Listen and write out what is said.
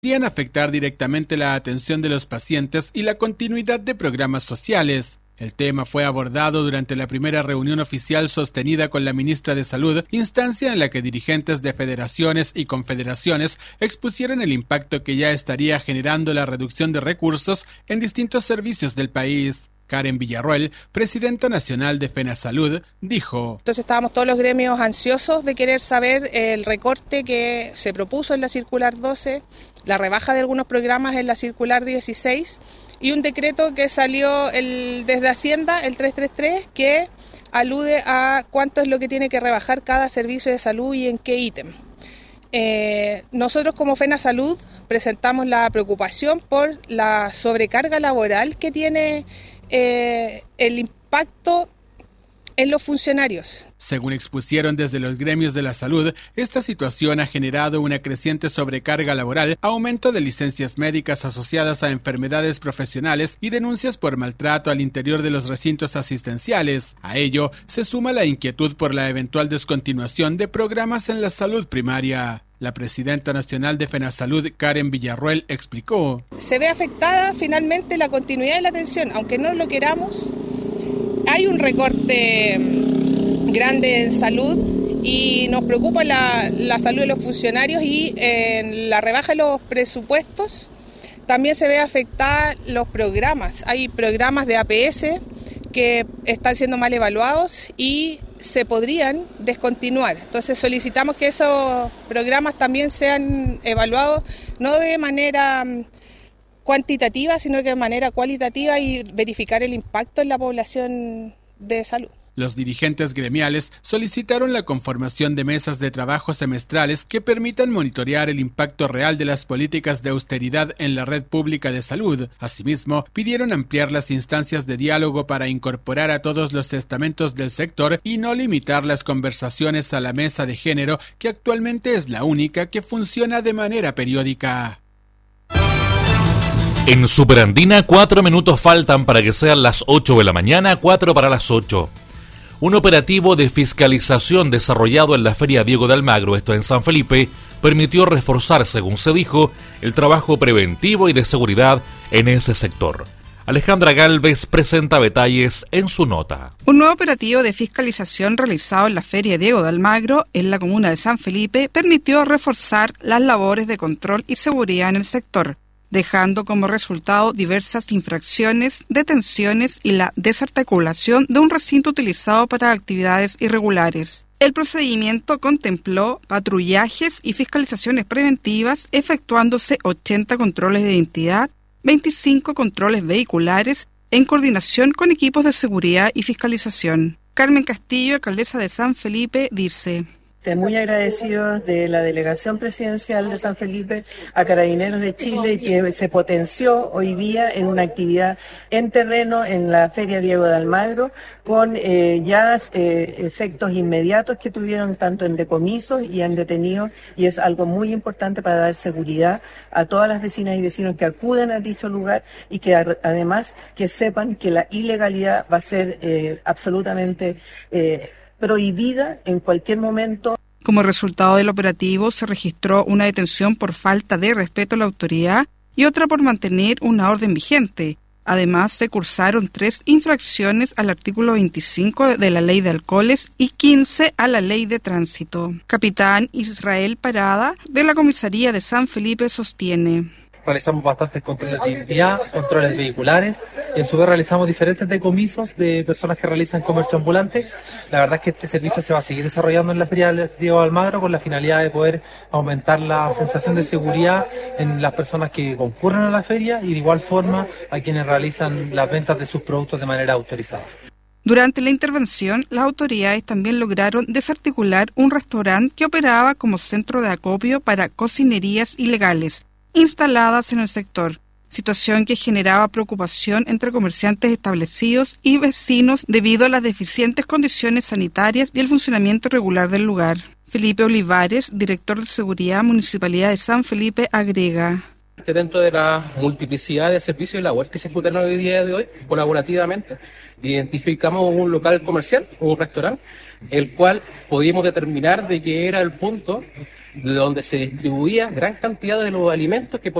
podrían afectar directamente la atención de los pacientes y la continuidad de programas sociales. El tema fue abordado durante la primera reunión oficial sostenida con la ministra de Salud, instancia en la que dirigentes de federaciones y confederaciones expusieron el impacto que ya estaría generando la reducción de recursos en distintos servicios del país. Karen Villarroel, presidenta nacional de FENASALUD, dijo: Entonces estábamos todos los gremios ansiosos de querer saber el recorte que se propuso en la circular 12, la rebaja de algunos programas en la circular 16 y un decreto que salió desde Hacienda, el 333, que alude a cuánto es lo que tiene que rebajar cada servicio de salud y en qué ítem. Nosotros como FENASALUD presentamos la preocupación por la sobrecarga laboral que tiene el impacto en los funcionarios. Según expusieron desde los gremios de la salud, esta situación ha generado una creciente sobrecarga laboral, aumento de licencias médicas asociadas a enfermedades profesionales y denuncias por maltrato al interior de los recintos asistenciales. A ello se suma la inquietud por la eventual descontinuación de programas en la salud primaria. La presidenta nacional de FENASALUD, Karen Villarroel, explicó: Se ve afectada finalmente la continuidad de la atención, aunque no lo queramos. Hay un recorte grande en salud y nos preocupa la salud de los funcionarios, y en la rebaja de los presupuestos también se ve afectada los programas. Hay programas de APS que están siendo mal evaluados y se podrían descontinuar. Entonces solicitamos que esos programas también sean evaluados no de manera cuantitativa, sino que de manera cualitativa, y verificar el impacto en la población de salud. Los dirigentes gremiales solicitaron la conformación de mesas de trabajo semestrales que permitan monitorear el impacto real de las políticas de austeridad en la red pública de salud. Asimismo, pidieron ampliar las instancias de diálogo para incorporar a todos los estamentos del sector y no limitar las conversaciones a la mesa de género, que actualmente es la única que funciona de manera periódica. En Superandina, 4 minutos faltan para que sean las 8 de la mañana, 4 para las 8. Un operativo de fiscalización desarrollado en la Feria Diego de Almagro, esto en San Felipe, permitió reforzar, según se dijo, el trabajo preventivo y de seguridad en ese sector. Alejandra Galvez presenta detalles en su nota. Un nuevo operativo de fiscalización realizado en la Feria Diego de Almagro, en la comuna de San Felipe, permitió reforzar las labores de control y seguridad en el sector, dejando como resultado diversas infracciones, detenciones y la desarticulación de un recinto utilizado para actividades irregulares. El procedimiento contempló patrullajes y fiscalizaciones preventivas, efectuándose 80 controles de identidad, 25 controles vehiculares, en coordinación con equipos de seguridad y fiscalización. Carmen Castillo, alcaldesa de San Felipe, dice: Muy agradecidos de la Delegación Presidencial de San Felipe a Carabineros de Chile, que se potenció hoy día en una actividad en terreno en la Feria Diego de Almagro, con efectos inmediatos que tuvieron tanto en decomisos y en detenidos, y es algo muy importante para dar seguridad a todas las vecinas y vecinos que acuden a dicho lugar, y que además que sepan que la ilegalidad va a ser absolutamente prohibida en cualquier momento. Como resultado del operativo se registró una detención por falta de respeto a la autoridad y otra por mantener una orden vigente. Además, se cursaron 3 infracciones al artículo 25 de la Ley de Alcoholes y 15 a la Ley de Tránsito. Capitán Israel Parada, de la Comisaría de San Felipe, sostiene: Realizamos bastantes controles de identidad, controles vehiculares, y en su vez realizamos diferentes decomisos de personas que realizan comercio ambulante. La verdad es que este servicio se va a seguir desarrollando en la Feria Diego de Almagro, con la finalidad de poder aumentar la sensación de seguridad en las personas que concurren a la feria, y de igual forma a quienes realizan las ventas de sus productos de manera autorizada. Durante la intervención, las autoridades también lograron desarticular un restaurante que operaba como centro de acopio para cocinerías ilegales instaladas en el sector, situación que generaba preocupación entre comerciantes establecidos y vecinos debido a las deficientes condiciones sanitarias y el funcionamiento irregular del lugar. Felipe Olivares, director de Seguridad Municipalidad de San Felipe, agrega: Dentro de la multiplicidad de servicios y labores que se ejecutan hoy día de hoy, colaborativamente, identificamos un local comercial, un restaurante, el cual pudimos determinar de que era el punto de donde se distribuía gran cantidad de los alimentos que